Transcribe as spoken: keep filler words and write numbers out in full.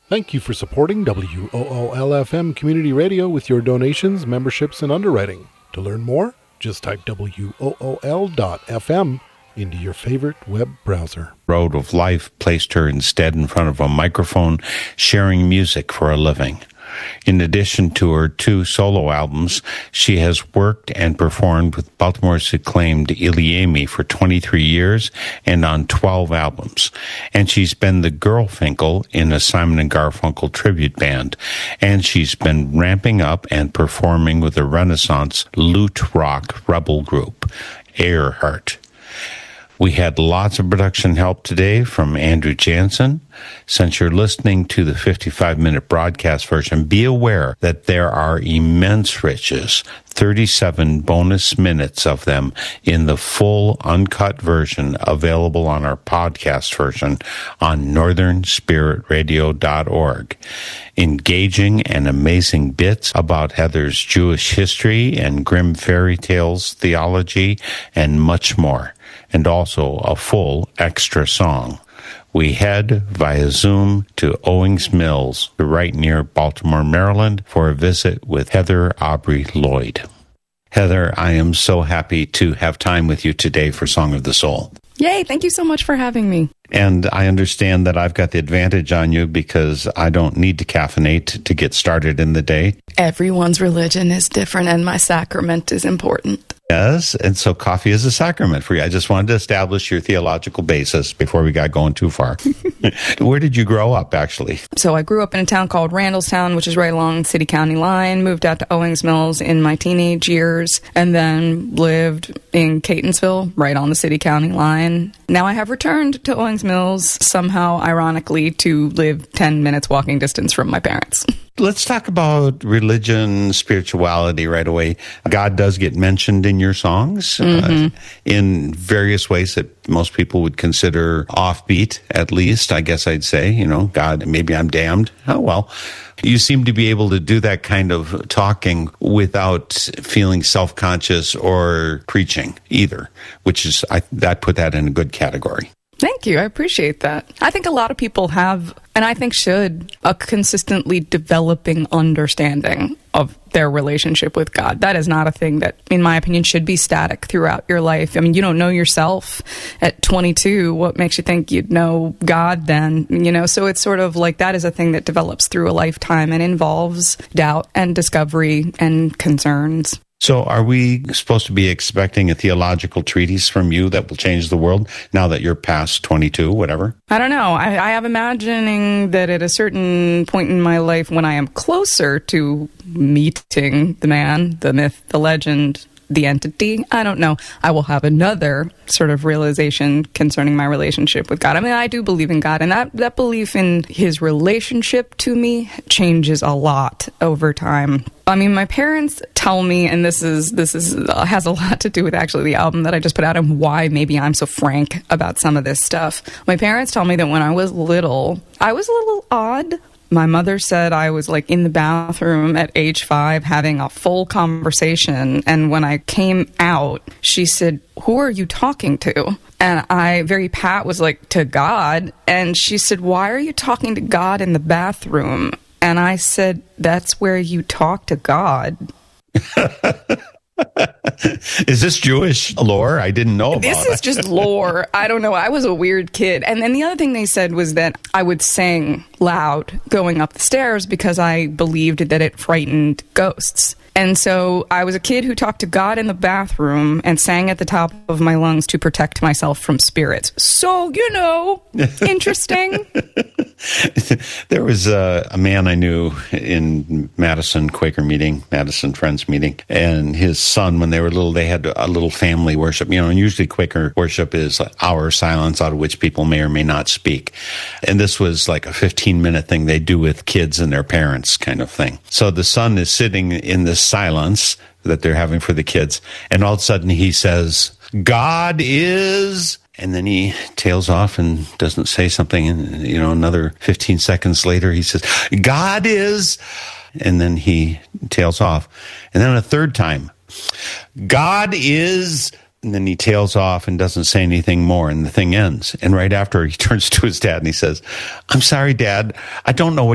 Thank you for supporting W O O L F M Community Radio with your donations, memberships, and underwriting. To learn more, just type W O O L dot F M into your favorite web browser. Road of Life placed her instead in front of a microphone, sharing music for a living. In addition to her two solo albums, she has worked and performed with Baltimore's acclaimed ILYAIMY for twenty-three years and on twelve albums. And she's been the Girlfinkel in a Simon and Garfunkel tribute band. And she's been ramping up and performing with a Renaissance lute rock rebel group, Earhart. We had lots of production help today from Andrew Jansen. Since you're listening to the fifty-five minute broadcast version, be aware that there are immense riches, thirty-seven bonus minutes of them in the full uncut version available on our podcast version on northern spirit radio dot org. Engaging and amazing bits about Heather's Jewish history and Grimm fairy tales, theology, and much more. And also a full extra song. We head via Zoom to Owings Mills, right near Baltimore, Maryland, for a visit with Heather Aubrey Lloyd. Heather, I am so happy to have time with you today for Song of the Soul. Yay, thank you so much for having me. And I understand that I've got the advantage on you because I don't need to caffeinate to get started in the day. Everyone's religion is different, and my sacrament is important. Yes, and so coffee is a sacrament for you. I just wanted to establish your theological basis before we got going too far. Where did you grow up, actually? So I grew up in a town called Randallstown, which is right along the city-county line, moved out to Owings Mills in my teenage years, and then lived in Catonsville, right on the city-county line. Now I have returned to Owings Mills, somehow, ironically, to live ten minutes walking distance from my parents. Let's talk about religion, spirituality right away. God does get mentioned in your songs mm-hmm. uh, in various ways that most people would consider offbeat, at least, I guess I'd say. You know, God, maybe I'm damned. Oh, well. You seem to be able to do that kind of talking without feeling self-conscious or preaching either, which is, I that put that in a good category. Thank you. I appreciate that. I think a lot of people have, and I think should, a consistently developing understanding of their relationship with God. That is not a thing that, in my opinion, should be static throughout your life. I mean, you don't know yourself at twenty-two. What makes you think you'd know God then? You know, so it's sort of like that is a thing that develops through a lifetime and involves doubt and discovery and concerns. So are we supposed to be expecting a theological treatise from you that will change the world now that you're past twenty-two, whatever? I don't know. I, I have imagining that at a certain point in my life when I am closer to meeting the man, the myth, the legend, the entity, I don't know, I will have another sort of realization concerning my relationship with God. I mean, I do believe in God, and that, that belief in his relationship to me changes a lot over time. I mean, my parents tell me, and this is this is uh, has a lot to do with actually the album that I just put out and why maybe I'm so frank about some of this stuff. My parents tell me that when I was little, I was a little odd. My mother said I was like in the bathroom at age five having a full conversation. And when I came out, she said, "Who are you talking to?" And I, very pat, was like, "To God." And she said, "Why are you talking to God in the bathroom?" And I said, "That's where you talk to God." Is this Jewish lore? I didn't know about This is just lore. I don't know. I was a weird kid. And then the other thing they said was that I would sing loud going up the stairs because I believed that it frightened ghosts. And so I was a kid who talked to God in the bathroom and sang at the top of my lungs to protect myself from spirits. So, you know, interesting. There was a, a man I knew in Madison Quaker meeting, Madison Friends meeting, and his son, when they were little, they had a little family worship. You know, and usually Quaker worship is an hour silence out of which people may or may not speak. And this was like a fifteen-minute thing they do with kids and their parents kind of thing. So the son is sitting in this silence that they're having for the kids, and all of a sudden he says, "God is..." And then he tails off and doesn't say something. And, you know, another fifteen seconds later, he says, "God is..." And then he tails off. And then a third time, "God is..." And then he tails off and doesn't say anything more, and the thing ends. And right after, he turns to his dad and he says, "I'm sorry, Dad. I don't know what